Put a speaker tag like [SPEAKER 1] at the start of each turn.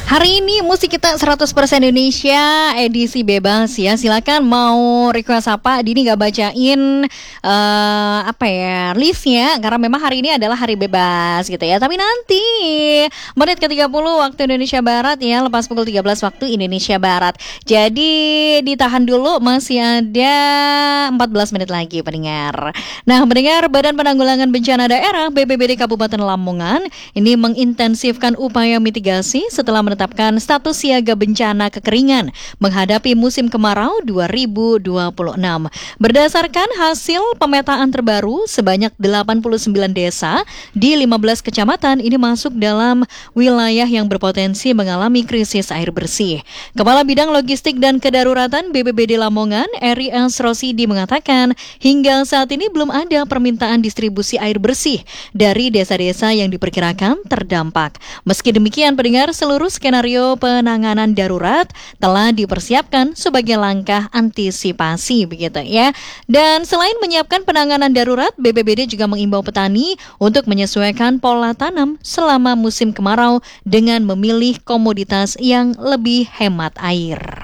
[SPEAKER 1] Hari ini musik kita 100% Indonesia edisi bebas ya. Silakan mau request apa, Dini gak bacain listnya karena memang hari ini adalah hari bebas gitu ya. Tapi nanti menit ke-30 waktu Indonesia Barat ya, lepas pukul 13 waktu Indonesia Barat. Jadi ditahan dulu, masih ada 14 menit lagi pendengar. Nah, pendengar, Badan Penanggulangan Bencana Daerah BPBD Kabupaten Lamongan ini mengintensifkan upaya mitigasi setelah menetapkan status siaga bencana kekeringan menghadapi musim kemarau 2026. Berdasarkan hasil pemetaan terbaru, sebanyak 89 desa di 15 kecamatan ini masuk dalam wilayah yang berpotensi mengalami krisis air bersih. Kepala Bidang Logistik dan Kedaruratan BPBD Lamongan, Eri S. Rosidi mengatakan, hingga saat ini belum ada permintaan distribusi air bersih dari desa-desa yang diperkirakan terdampak. Meski demikian, pendengar, seluruh skenario penanganan darurat telah dipersiapkan sebagai langkah antisipasi begitu ya. Dan selain menyiapkan penanganan darurat, BPBD juga mengimbau petani untuk menyesuaikan pola tanam selama musim kemarau dengan memilih komoditas yang lebih hemat air.